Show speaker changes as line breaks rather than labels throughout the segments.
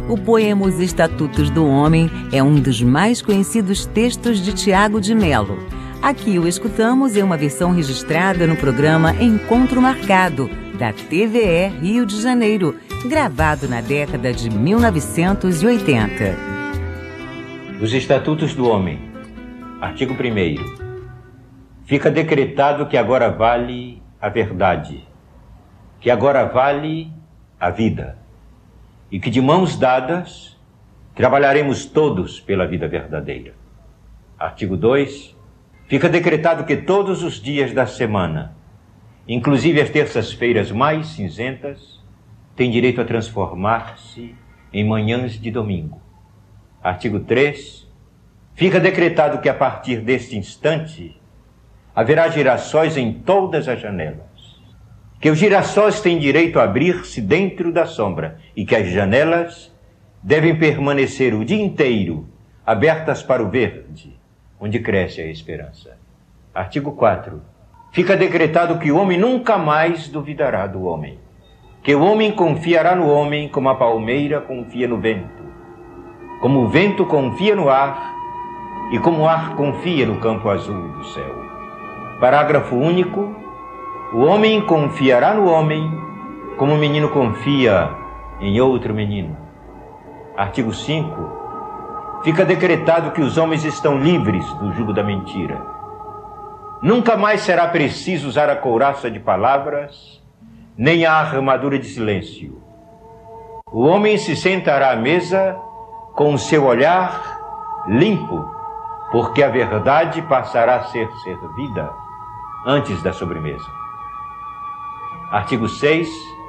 O poema Os Estatutos do Homem é um dos mais conhecidos textos de Tiago de Mello. Aqui o escutamos em uma versão registrada no programa Encontro Marcado, da TVE Rio de Janeiro, gravado na década de 1980.
Os Estatutos do Homem, artigo 1º. Fica decretado que agora vale a verdade, que agora vale a vida, e que de mãos dadas trabalharemos todos pela vida verdadeira. Artigo 2. Fica decretado que todos os dias da semana, inclusive as terças-feiras mais cinzentas, têm direito a transformar-se em manhãs de domingo. Artigo 3. Fica decretado que a partir deste instante haverá girassóis em todas as janelas, que os girassóis têm direito a abrir-se dentro da sombra e que as janelas devem permanecer o dia inteiro abertas para o verde, onde cresce a esperança. Artigo 4. Fica decretado que o homem nunca mais duvidará do homem, que o homem confiará no homem como a palmeira confia no vento, como o vento confia no ar e como o ar confia no campo azul do céu. Parágrafo único. O homem confiará no homem como o menino confia em outro menino. Artigo 5. Fica decretado que os homens estão livres do jugo da mentira. Nunca mais será preciso usar a couraça de palavras, nem a armadura de silêncio. O homem se sentará à mesa com o seu olhar limpo, porque a verdade passará a ser servida antes da sobremesa. Artigo 6.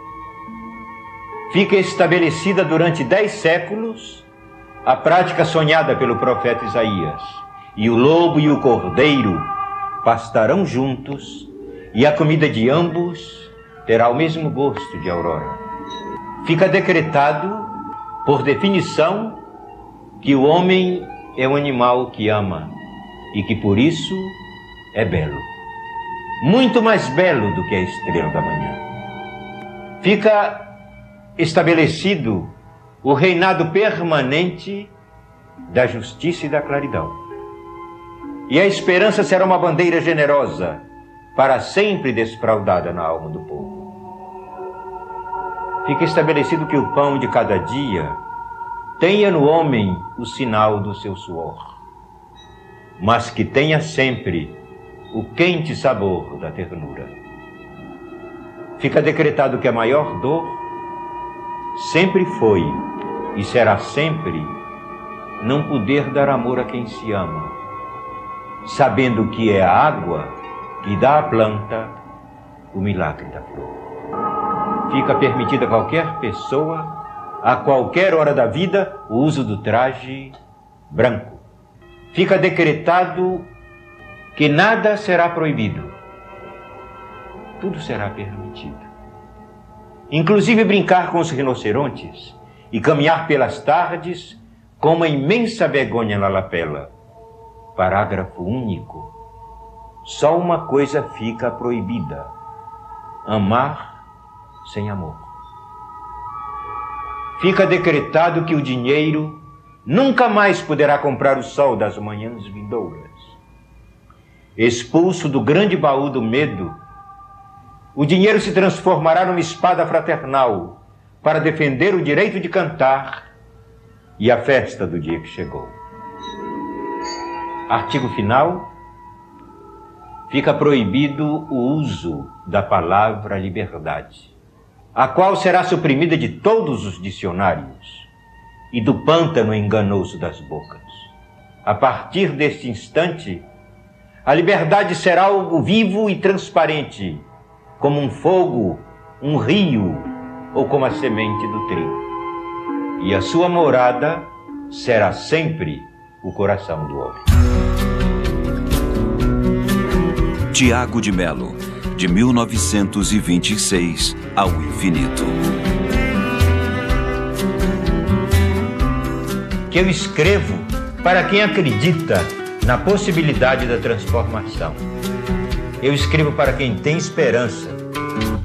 Fica estabelecida durante 10 séculos a prática sonhada pelo profeta Isaías. E o lobo e o cordeiro pastarão juntos, e a comida de ambos terá o mesmo gosto de aurora. Fica decretado, por definição, que o homem é um animal que ama e que por isso é belo. Muito mais belo do que a estrela da manhã. Fica estabelecido o reinado permanente da justiça e da claridade. E a esperança será uma bandeira generosa, para sempre desfraldada na alma do povo. Fica estabelecido que o pão de cada dia tenha no homem o sinal do seu suor, mas que tenha sempre o quente sabor da ternura. Fica decretado que a maior dor sempre foi e será sempre não poder dar amor a quem se ama, sabendo que é a água que dá à planta o milagre da flor. Fica permitida a qualquer pessoa, a qualquer hora da vida, o uso do traje branco. Fica decretado que nada será proibido, tudo será permitido. Inclusive brincar com os rinocerontes e caminhar pelas tardes com uma imensa begonha na lapela. Parágrafo único. Só uma coisa fica proibida: amar sem amor. Fica decretado que o dinheiro nunca mais poderá comprar o sol das manhãs vindouras. Expulso do grande baú do medo, o dinheiro se transformará numa espada fraternal para defender o direito de cantar e a festa do dia que chegou. Artigo final. Fica proibido o uso da palavra liberdade, a qual será suprimida de todos os dicionários e do pântano enganoso das bocas. A partir deste instante, a liberdade será algo vivo e transparente, como um fogo, um rio ou como a semente do trigo. E a sua morada será sempre o coração do homem.
Tiago de Mello, de 1926 ao infinito.
Que eu escrevo para quem acredita na possibilidade da transformação. Eu escrevo para quem tem esperança